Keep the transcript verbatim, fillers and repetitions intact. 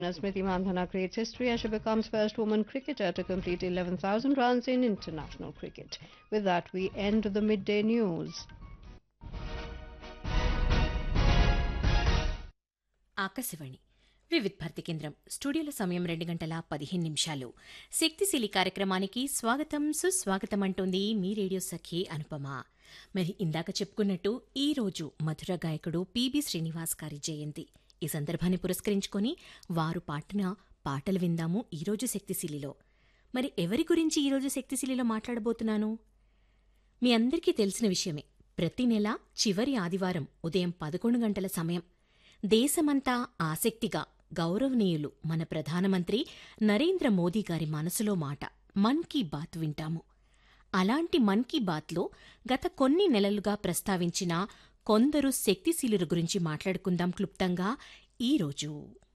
Smriti Mandhana creates history as she becomes first woman cricketer to complete eleven thousand runs in international cricket. With that, we end the midday news. Akashvani వివిధ భారతి కేంద్రం స్టూడియోలో సమయం రెండు గంటల పదిహేను నిమిషాలు శక్తిశీలి కార్యక్రమానికి స్వాగతం సుస్వాగతం అంటోంది మీ రేడియో సఖి అనుపమ. మరి ఇందాక చెప్పుకున్నట్టు ఈ రోజు మధుర గాయకుడు పిబి శ్రీనివాస్ గారి జయంతి. ఈ సందర్భాన్ని పురస్కరించుకొని వారు పాడిన పాటలు విందాము ఈరోజు శక్తిశీలిలో. మరి ఎవరి గురించి ఈరోజు శక్తిశీలిలో మాట్లాడబోతున్నాను? మీ అందరికీ తెలిసిన విషయమే, ప్రతి నెల చివరి ఆదివారం ఉదయం పదకొండు గంటల సమయం దేశమంతా ఆసక్తిగా గౌరవనీయులు మన ప్రధానమంత్రి నరేంద్ర మోదీ గారి మనసులో మాట మన్ కీ బాత్ వింటాము. అలాంటి మన్ కీ బాత్లో గత కొన్ని నెలలుగా ప్రస్తావించిన కొందరు శక్తిశీలుల గురించి మాట్లాడుకుందాం క్లుప్తంగా ఈరోజు.